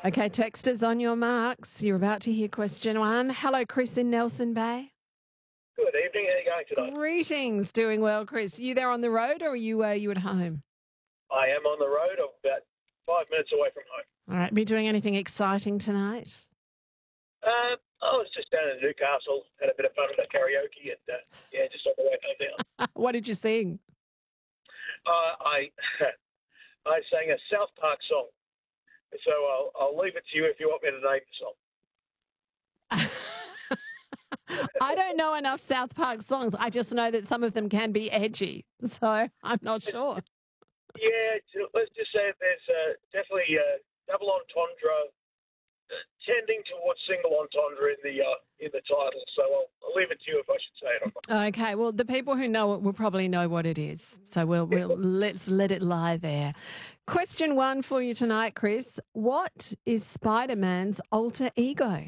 Okay, texters on your marks. You're about to hear question one. Hello, Chris in Nelson Bay. Good evening. How are you going tonight? Greetings. Doing well, Chris. You there on the road or are you at home? I am on the road. I'm about 5 minutes away from home. All right. Be doing anything exciting tonight? I was just down in Newcastle, had a bit of fun with the karaoke, and just on the way home now. What did you sing? I I sang a South Park song, so I'll leave it to you if you want me to name the song. I don't know enough South Park songs. I just know that some of them can be edgy. So I'm not sure. Yeah, let's just say there's definitely double entendre tending towards single entendre in the title. So I'll leave it to you if I should say it or not. Okay, well, the people who know it will probably know what it is. So we'll let's let it lie there. Question one for you tonight, Chris. What is Spider-Man's alter ego?